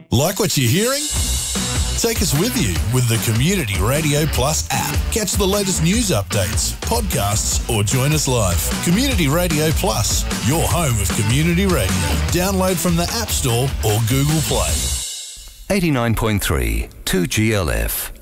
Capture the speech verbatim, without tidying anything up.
Like what you're hearing? Take us with you with the Community Radio Plus app. Catch the latest news updates, podcasts, or join us live. Community Radio Plus, your home of community radio. Download from the App Store or Google Play. eighty-nine point three, two G L F.